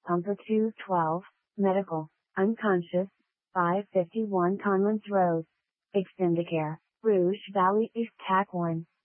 Pumper 212, Medical, unconscious, 551 Conlins Road. Extendicare, Rouge Valley East TAC 1.